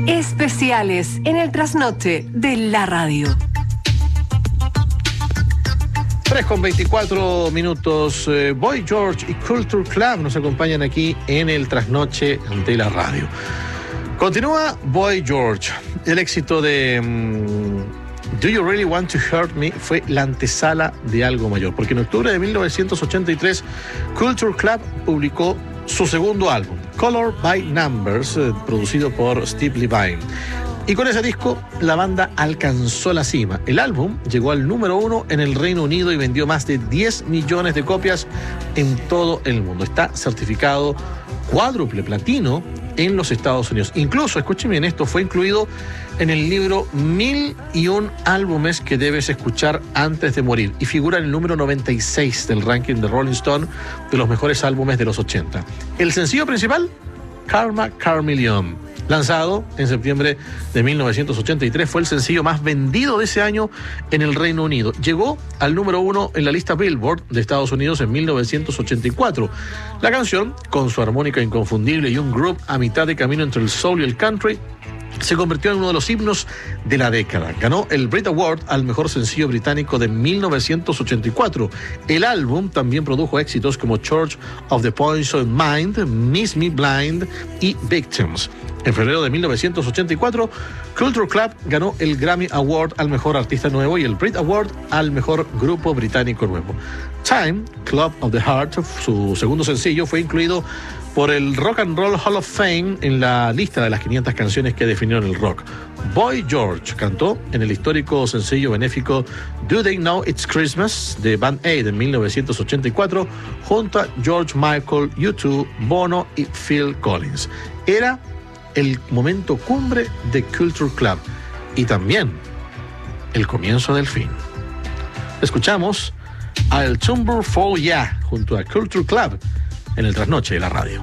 Especiales en el trasnoche de la radio. 3:24. Boy George y Culture Club nos acompañan aquí en el trasnoche de la radio. Continúa Boy George. El éxito de Do You Really Want to Hurt Me fue la antesala de algo mayor, porque en octubre de 1983 Culture Club publicó su segundo álbum, Color by Numbers, producido por Steve Levine. Y con ese disco, la banda alcanzó la cima. El álbum llegó al número 1 en el Reino Unido y vendió más de 10 millones de copias en todo el mundo. Está certificado cuádruple platino en los Estados Unidos. Incluso, escuchen bien esto, fue incluido en el libro 1001 álbumes que debes escuchar antes de morir y figura en el número 96 del ranking de Rolling Stone de los mejores álbumes de los 80. El sencillo principal, Karma Chameleon, lanzado en septiembre de 1983, fue el sencillo más vendido de ese año en el Reino Unido. Llegó al número 1 en la lista Billboard de Estados Unidos en 1984. La canción, con su armónica inconfundible y un groove a mitad de camino entre el soul y el country, se convirtió en uno de los himnos de la década. Ganó el Brit Award al mejor sencillo británico de 1984. El álbum también produjo éxitos como Church of the Poisoned Mind, Miss Me Blind y Victims. En febrero de 1984, Culture Club ganó el Grammy Award al mejor artista nuevo y el Brit Award al mejor grupo británico nuevo. Time, Club of the Heart, su segundo sencillo, fue incluido por el Rock and Roll Hall of Fame en la lista de las 500 canciones que definieron el rock. Boy George cantó en el histórico sencillo benéfico Do They Know It's Christmas de Band Aid en 1984 junto a George Michael, U2, Bono y Phil Collins. Era el momento cumbre de Culture Club y también el comienzo del fin. Escuchamos I'll Tumble For Ya junto a Culture Club en el trasnoche de la radio.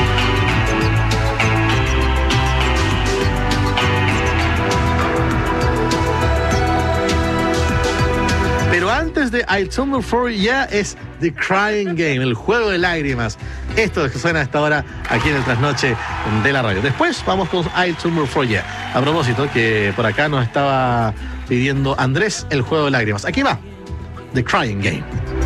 Pero antes de I'll Tumble For Ya es The Crying Game, el juego de lágrimas. Esto que suena a esta hora aquí en el trasnoche de la radio. Después vamos con I'll Tumble For Ya. A propósito, que por acá nos estaba pidiendo Andrés el juego de lágrimas. Aquí va, The Crying Game.